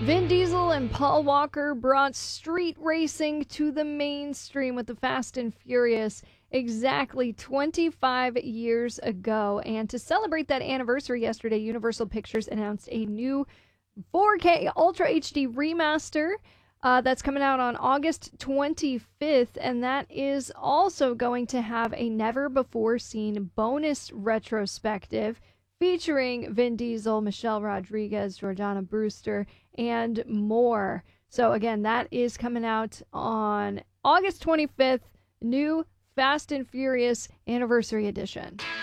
Vin Diesel and Paul Walker brought street racing to the mainstream with the Fast and Furious exactly 25 years ago. And to celebrate that anniversary yesterday, Universal Pictures announced a new 4K Ultra HD remaster that's coming out on August 25th. And that is also going to have a never before seen bonus retrospective featuring Vin Diesel, Michelle Rodriguez, Jordana Brewster, and more. So, again, that is coming out on August 25th, new Fast and Furious Anniversary Edition.